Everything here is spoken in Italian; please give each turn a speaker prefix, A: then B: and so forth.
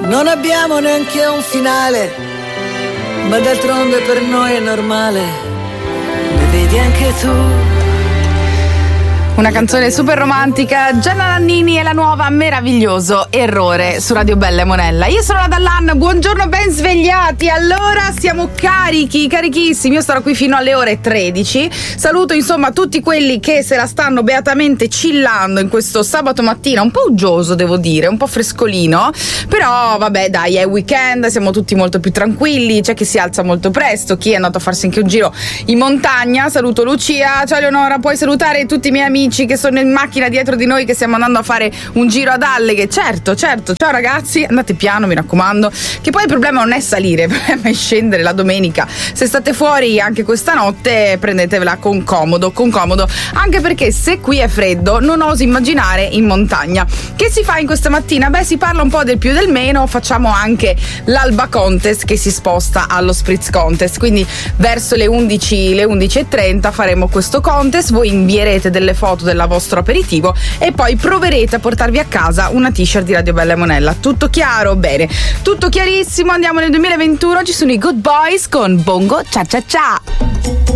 A: Non abbiamo neanche un finale, ma d'altronde per noi è normale, lo vedi anche tu.
B: Una canzone super romantica, Gianna Nannini e la nuova Meraviglioso Errore su Radio Bella e Monella. Io sono la Dallan, buongiorno, ben svegliati. Allora siamo carichissimi, io starò qui fino alle ore 13. Saluto insomma tutti quelli che se la stanno beatamente chillando in questo sabato mattina, un po' uggioso devo dire, un po' frescolino, però vabbè dai, è weekend, siamo tutti molto più tranquilli, c'è chi si alza molto presto, chi è andato a farsi anche un giro in montagna. Saluto Lucia, ciao Eleonora, puoi salutare tutti i miei amici che sono in macchina dietro di noi, che stiamo andando a fare un giro ad Alleghe. Certo, ciao ragazzi, andate piano mi raccomando, che poi il problema non è salire, il problema è scendere la domenica. Se state fuori anche questa notte prendetevela con comodo, anche perché se qui è freddo non oso immaginare in montagna. Che si fa in questa mattina? Beh, si parla un po' del più del meno, facciamo anche l'Alba Contest che si sposta allo Spritz Contest, quindi verso le 11:30 faremo questo contest, voi invierete delle foto del vostro aperitivo e poi proverete a portarvi a casa una t-shirt di Radio Bella e Monella. Tutto chiaro? Bene, tutto chiarissimo. Andiamo nel 2021, ci sono i Good Boys con Bongo Cia Cia Cia.